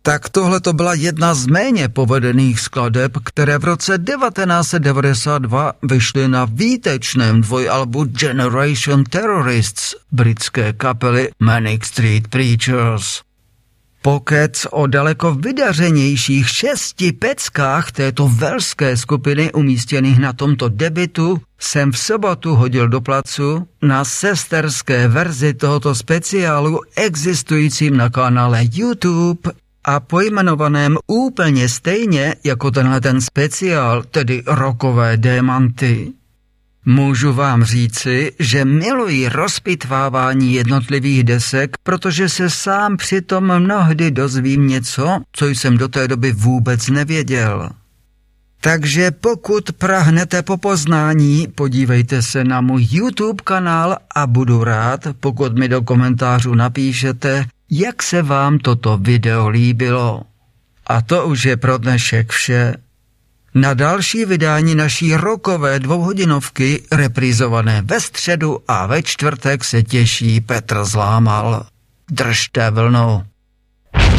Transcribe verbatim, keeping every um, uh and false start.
Tak tohle to byla jedna z méně povedených skladeb, které v roce devatenáct set devadesát dva vyšly na výtečném dvojalbu Generation Terrorists britské kapely Manic Street Preachers. Pokec o daleko vydařenějších šesti peckách této velské skupiny umístěných na tomto debutu jsem v sobotu hodil do placu na sesterské verzi tohoto speciálu existujícím na kanále YouTube a pojmenovaném úplně stejně jako tenhle ten speciál, tedy Rockové démanty. Můžu vám říci, že miluji rozpitvávání jednotlivých desek, protože se sám přitom mnohdy dozvím něco, co jsem do té doby vůbec nevěděl. Takže pokud prahnete po poznání, podívejte se na můj YouTube kanál a budu rád, pokud mi do komentářů napíšete, jak se vám toto video líbilo. A to už je pro dnešek vše. Na další vydání naší rockové dvouhodinovky, reprízované ve středu a ve čtvrtek, se těší Petr Zlámal. Držte vlnu.